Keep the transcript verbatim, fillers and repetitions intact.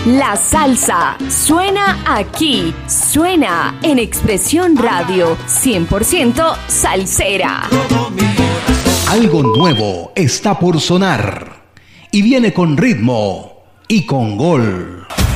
La salsa suena aquí, suena en Expresión Radio, cien por ciento salsera. Algo nuevo está por sonar y viene con ritmo y con gol.